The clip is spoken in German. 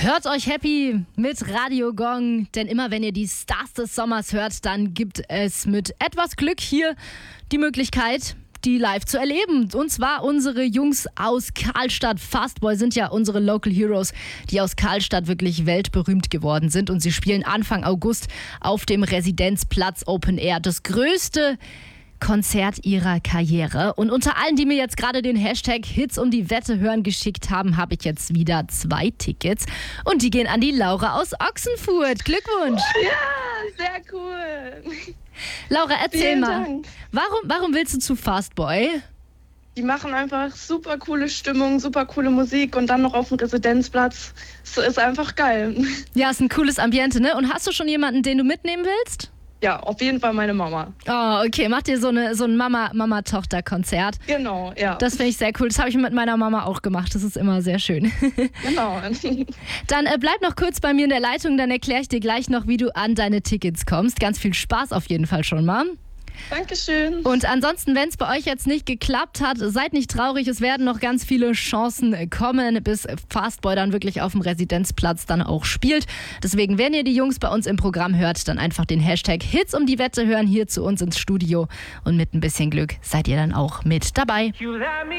Hört euch happy mit Radio Gong, denn immer wenn ihr die Stars des Sommers hört, dann gibt es mit etwas Glück hier die Möglichkeit, die live zu erleben. Und zwar unsere Jungs aus Karlstadt. Fastboy sind ja unsere Local Heroes, die aus Karlstadt wirklich weltberühmt geworden sind. Und sie spielen Anfang August auf dem Residenzplatz Open Air. Das größte Konzert ihrer Karriere. Und unter allen, die mir jetzt gerade den Hashtag Hits um die Wette hören geschickt haben, habe ich jetzt wieder 2 Tickets. Und die gehen an die Laura aus Ochsenfurt. Glückwunsch! Ja, sehr cool. Laura, erzähl mal, Dank. warum willst du zu Fastboy? Die machen einfach super coole Stimmung, super coole Musik und dann noch auf dem Residenzplatz. Es ist einfach geil. Ja, ist ein cooles Ambiente, ne? Und hast du schon jemanden, den du mitnehmen willst? Ja, auf jeden Fall meine Mama. Oh, okay. Macht ihr so ein Mama-Tochter-Konzert? Genau, ja. Das finde ich sehr cool. Das habe ich mit meiner Mama auch gemacht. Das ist immer sehr schön. Genau. Dann bleib noch kurz bei mir in der Leitung, dann erkläre ich dir gleich noch, wie du an deine Tickets kommst. Ganz viel Spaß auf jeden Fall schon mal. Dankeschön. Und ansonsten, wenn es bei euch jetzt nicht geklappt hat, seid nicht traurig. Es werden noch ganz viele Chancen kommen, bis Fastboy dann wirklich auf dem Residenzplatz dann auch spielt. Deswegen, wenn ihr die Jungs bei uns im Programm hört, dann einfach den Hashtag Hits um die Wette hören hier zu uns ins Studio. Und mit ein bisschen Glück seid ihr dann auch mit dabei.